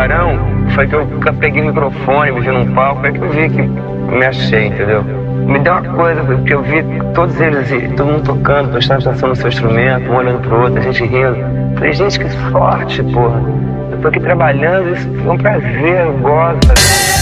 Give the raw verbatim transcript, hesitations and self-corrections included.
Tubarão foi que eu peguei o microfone, me vi num palco, foi que eu vi que me achei, entendeu? Me deu uma coisa, porque eu vi todos eles, todo mundo tocando, prestando atenção no seu instrumento, um olhando pro outro, a gente rindo. Falei, gente, que sorte, porra. Eu tô aqui trabalhando, isso é um prazer, eu gosto.